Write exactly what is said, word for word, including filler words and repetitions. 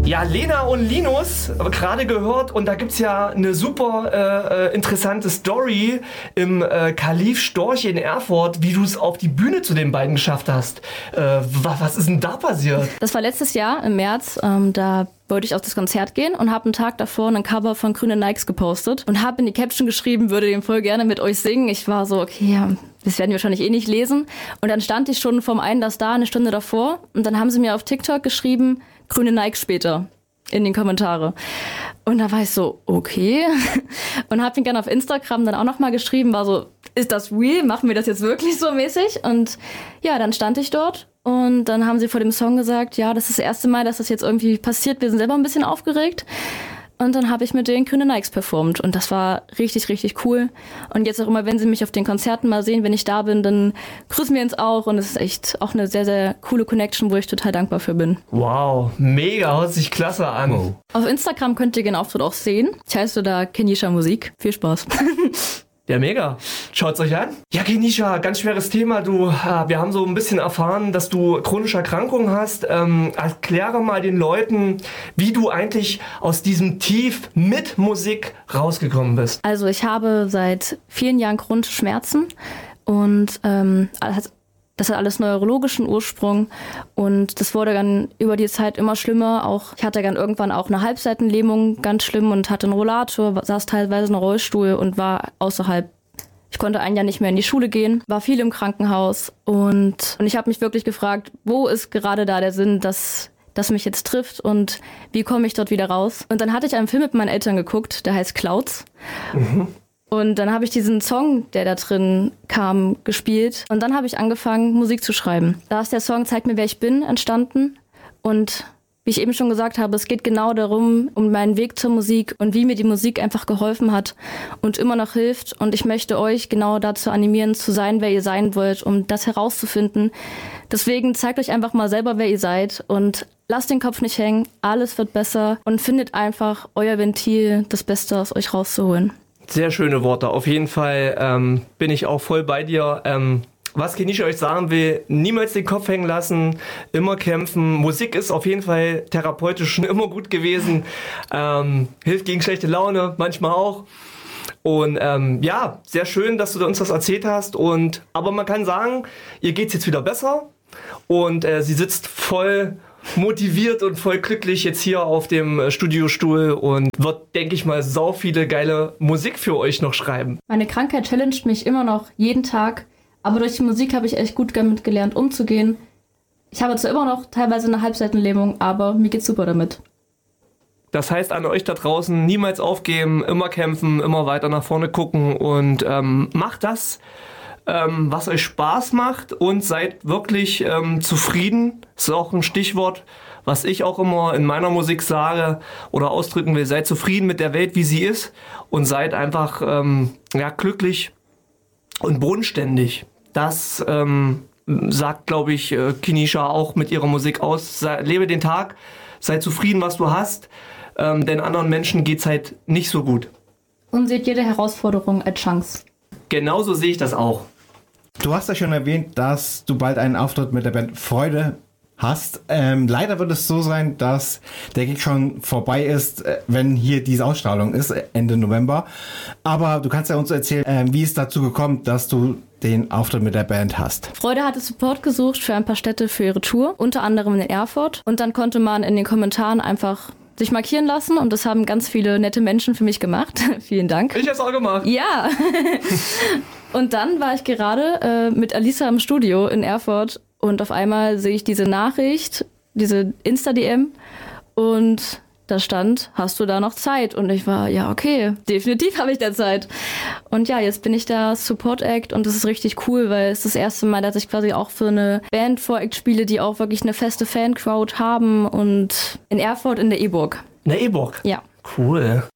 Ja, Lena und Linus, gerade gehört, und da gibt's ja eine super äh, interessante Story im äh, Kalif Storch in Erfurt, wie du es auf die Bühne zu den beiden geschafft hast. Äh, was, was ist denn da passiert? Das war letztes Jahr im März, ähm, da wollte ich auf das Konzert gehen und habe einen Tag davor ein Cover von Grüne Nikes gepostet und habe in die Caption geschrieben, würde den voll gerne mit euch singen. Ich war so, okay, ja, das werden die wahrscheinlich eh nicht lesen. Und dann stand ich schon vorm Einlass da, eine Stunde davor, und dann haben sie mir auf TikTok geschrieben, Grüne Nikes später in den Kommentare. Und da war ich so, okay. Und habe ihn gerne auf Instagram dann auch nochmal geschrieben, war so, ist das real? Machen wir das jetzt wirklich so mäßig? Und ja, dann stand ich dort und dann haben sie vor dem Song gesagt, ja, das ist das erste Mal, dass das jetzt irgendwie passiert. Wir sind selber ein bisschen aufgeregt. Und dann habe ich mit den Grüne Nikes performt und das war richtig, richtig cool. Und jetzt auch immer, wenn sie mich auf den Konzerten mal sehen, wenn ich da bin, dann grüßen wir uns auch und es ist echt auch eine sehr, sehr coole Connection, wo ich total dankbar für bin. Wow, mega, hört sich klasse an. Wow. Auf Instagram könnt ihr den Auftritt auch sehen. Ich heiße da Kenisha Musik. Viel Spaß. Ja, mega. Schaut's euch an. Ja, Kenisha, ganz schweres Thema. Du, äh, wir haben so ein bisschen erfahren, dass du chronische Erkrankungen hast. Ähm, erkläre mal den Leuten, wie du eigentlich aus diesem Tief mit Musik rausgekommen bist. Also ich habe seit vielen Jahren chronische Schmerzen und ähm, das hat alles neurologischen Ursprung und das wurde dann über die Zeit immer schlimmer. Auch ich hatte dann irgendwann auch eine Halbseitenlähmung, ganz schlimm, und hatte einen Rollator, saß teilweise in einem Rollstuhl und war außerhalb. Ich konnte ein Jahr nicht mehr in die Schule gehen, war viel im Krankenhaus und, und ich habe mich wirklich gefragt, wo ist gerade da der Sinn, dass das mich jetzt trifft und wie komme ich dort wieder raus? Und dann hatte ich einen Film mit meinen Eltern geguckt, der heißt Clouds. Mhm. Und dann habe ich diesen Song, der da drin kam, gespielt. Und dann habe ich angefangen, Musik zu schreiben. Da ist der Song Zeig mir, wer ich bin entstanden. Und wie ich eben schon gesagt habe, es geht genau darum, um meinen Weg zur Musik und wie mir die Musik einfach geholfen hat und immer noch hilft. Und ich möchte euch genau dazu animieren, zu sein, wer ihr sein wollt, um das herauszufinden. Deswegen zeigt euch einfach mal selber, wer ihr seid und lasst den Kopf nicht hängen. Alles wird besser und findet einfach euer Ventil, das Beste aus euch rauszuholen. Sehr schöne Worte. Auf jeden Fall ähm, bin ich auch voll bei dir. Ähm, was Kenisha euch sagen will, niemals den Kopf hängen lassen, immer kämpfen. Musik ist auf jeden Fall therapeutisch schon immer gut gewesen. Ähm, hilft gegen schlechte Laune, manchmal auch. Und ähm, ja, sehr schön, dass du uns das erzählt hast. Und aber man kann sagen, ihr geht's jetzt wieder besser. Und äh, sie sitzt voll motiviert und voll glücklich jetzt hier auf dem Studiostuhl und wird, denke ich mal, sau viele geile Musik für euch noch schreiben. Meine Krankheit challenged mich immer noch jeden Tag, aber durch die Musik habe ich echt gut damit gelernt, umzugehen. Ich habe zwar immer noch teilweise eine Halbseitenlähmung, aber mir geht's super damit. Das heißt an euch da draußen, niemals aufgeben, immer kämpfen, immer weiter nach vorne gucken und ähm, macht das, Ähm, was euch Spaß macht und seid wirklich ähm, zufrieden. Das ist auch ein Stichwort, was ich auch immer in meiner Musik sage oder ausdrücken will. Seid zufrieden mit der Welt, wie sie ist und seid einfach ähm, ja, glücklich und bodenständig. Das ähm, sagt, glaube ich, äh, Kenisha auch mit ihrer Musik aus. Sei, lebe den Tag, sei zufrieden, was du hast, ähm, denn anderen Menschen geht's halt nicht so gut. Und seht jede Herausforderung als Chance. Genauso sehe ich das auch. Du hast ja schon erwähnt, dass du bald einen Auftritt mit der Band Freude hast. Ähm, leider wird es so sein, dass der Gig schon vorbei ist, wenn hier diese Ausstrahlung ist, Ende November. Aber du kannst ja uns erzählen, äh, wie es dazu gekommen, dass du den Auftritt mit der Band hast. Freude hatte Support gesucht für ein paar Städte für ihre Tour, unter anderem in Erfurt. Und dann konnte man in den Kommentaren einfach sich markieren lassen und das haben ganz viele nette Menschen für mich gemacht. Vielen Dank. Ich hab's auch gemacht. Ja. Und dann war ich gerade äh, mit Alisa im Studio in Erfurt und auf einmal sehe ich diese Nachricht, diese Insta-D M und da stand, hast du da noch Zeit? Und ich war, ja okay, definitiv habe ich da Zeit. Und ja, jetzt bin ich da Support-Act und das ist richtig cool, weil es ist das erste Mal, dass ich quasi auch für eine Band Voract spiele, die auch wirklich eine feste Fan-Crowd haben und in Erfurt in der E-Burg. In der E-Burg? Ja. Cool.